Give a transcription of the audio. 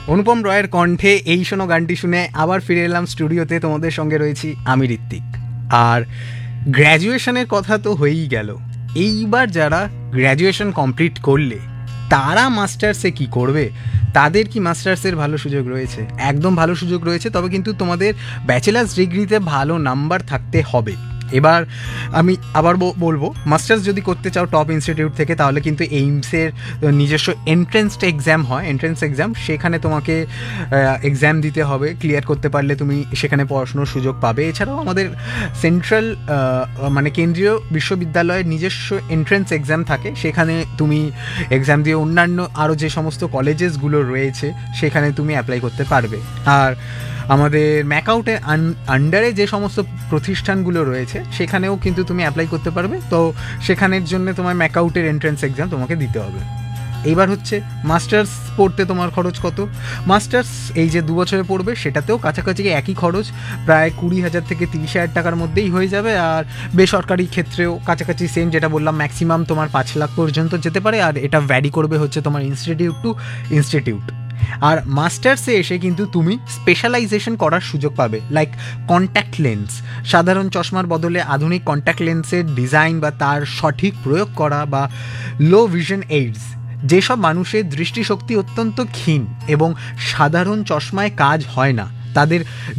অনুপম রয়ের কণ্ঠে এই শোনো গানটি শুনে আবার ফিরে এলাম স্টুডিওতে। তোমাদের সঙ্গে রয়েছি আমি ঋত্বিক। আর গ্র্যাজুয়েশনের কথা তো হয়েই গেল। এইবার যারা গ্র্যাজুয়েশন কমপ্লিট করলে তারা মাস্টার্সে কি করবে, তাদের কি মাস্টার্সের ভালো সুযোগ রয়েছে? একদম ভালো সুযোগ রয়েছে, তবে কিন্তু তোমাদের ব্যাচেলার্স ডিগ্রিতে ভালো নাম্বার থাকতে হবে। এবার আমি আবার বলবো, মাস্টার্স যদি করতে চাও টপ ইনস্টিটিউট থেকে, তাহলে কিন্তু এইমসের নিজস্ব এন্ট্রেন্স এক্সাম হয়, এন্ট্রেন্স এক্সাম, সেখানে তোমাকে এক্সাম দিতে হবে। ক্লিয়ার করতে পারলে তুমি সেখানে পড়াশোনার সুযোগ পাবে। এছাড়াও আমাদের সেন্ট্রাল মানে কেন্দ্রীয় বিশ্ববিদ্যালয়ের নিজস্ব এন্ট্রেন্স এক্সাম থাকে, সেখানে তুমি এক্সাম দিয়ে অন্যান্য আরও যে সমস্ত কলেজেসগুলো রয়েছে সেখানে তুমি অ্যাপ্লাই করতে পারবে। আর আমাদের ম্যাকআউটের আন্ডারে যে সমস্ত প্রতিষ্ঠানগুলো রয়েছে সেখানেও কিন্তু তুমি অ্যাপ্লাই করতে পারবে। তো সেখানের জন্য তোমার ম্যাকআউটের এন্ট্রেন্স এক্সাম তোমাকে দিতে হবে। এইবার হচ্ছে মাস্টার্স পড়তে তোমার খরচ কত। মাস্টার্স এই যে 2 বছরে পড়বে সেটাতেও কাছাকাছি একই খরচ, প্রায় 20,000 থেকে 30,000 টাকার মধ্যেই হয়ে যাবে। আর বেসরকারি ক্ষেত্রেও কাছাকাছি সেম, যেটা বললাম ম্যাক্সিমাম তোমার 5 লাখ পর্যন্ত যেতে পারে। আর এটা ভ্যারি করবে হচ্ছে তোমার ইনস্টিটিউট টু ইনস্টিটিউট। আর মাস্টার্সে এসে কিন্তু তুমি স্পেশালাইজেশন করার সুযোগ পাবে, লাইক কন্ট্যাক্ট লেন্স। সাধারণ চশমার বদলে আধুনিক কন্ট্যাক্ট লেন্সের ডিজাইন বা তার সঠিক প্রয়োগ করা, বা লো ভিশন এইডস, যেসব মানুষের দৃষ্টিশক্তি অত্যন্ত ক্ষীণ এবং সাধারণ চশমায় কাজ হয় না, তাদের